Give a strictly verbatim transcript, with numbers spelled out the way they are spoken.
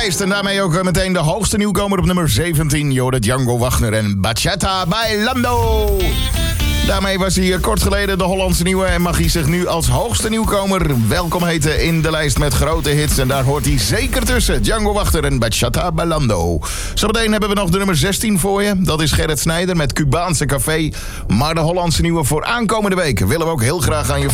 lijst. En daarmee ook meteen de hoogste nieuwkomer op nummer zeventien. Jorrit Django Wagner en Bachata Bailando. Daarmee was hij kort geleden de Hollandse nieuwe en mag hij zich nu als hoogste nieuwkomer welkom heten in de lijst met grote hits. En daar hoort hij zeker tussen. Django Wagner en Bachata Bailando. Zometeen hebben we nog de nummer zestien voor je. Dat is Gerrit Snijder met Cubaanse Café. Maar de Hollandse nieuwe voor aankomende week willen we ook heel graag aan je